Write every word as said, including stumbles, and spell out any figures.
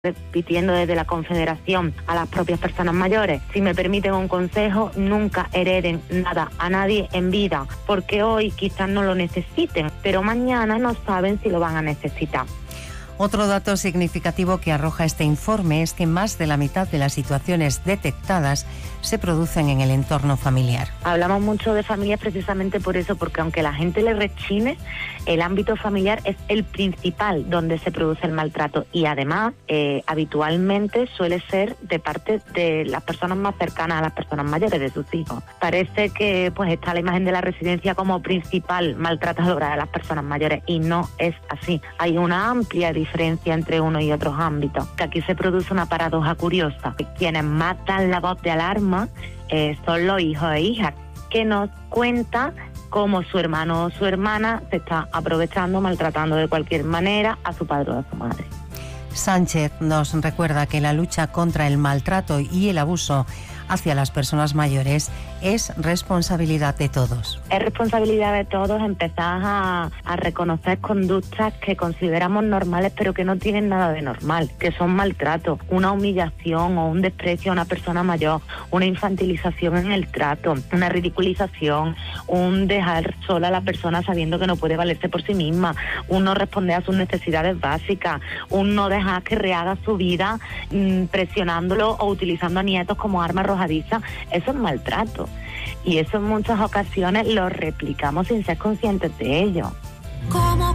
repitiendo desde la Confederación a las propias personas mayores, si me permiten un consejo, nunca hereden nada a nadie en vida, porque hoy quizás no lo necesiten, pero mañana no saben si lo van a necesitar. Otro dato significativo que arroja este informe es que más de la mitad de las situaciones detectadas se producen en el entorno familiar. Hablamos mucho de familias precisamente por eso, porque aunque la gente le rechine, el ámbito familiar es el principal donde se produce el maltrato y además eh, habitualmente suele ser de parte de las personas más cercanas a las personas mayores, de sus hijos. Parece que pues está la imagen de la residencia como principal maltratadora de las personas mayores y no es así. Hay una amplia diferencia diferencia entre uno y otros ámbitos, que aquí se produce una paradoja curiosa. Quienes más dan la voz de alarma eh, son los hijos e hijas, que nos cuentan cómo su hermano o su hermana se está aprovechando, maltratando de cualquier manera a su padre o a su madre. Sánchez nos recuerda que la lucha contra el maltrato y el abuso hacia las personas mayores es responsabilidad de todos. Es responsabilidad de todos empezar a, a reconocer conductas que consideramos normales pero que no tienen nada de normal, que son maltrato, una humillación o un desprecio a una persona mayor, una infantilización en el trato, una ridiculización, un dejar sola a la persona sabiendo que no puede valerse por sí misma, un no responder a sus necesidades básicas, un no dejar que rehaga su vida mmm, presionándolo o utilizando a nietos como arma arrojadiza. Eso es maltrato. Y eso en muchas ocasiones lo replicamos sin ser conscientes de ello. ¿Cómo?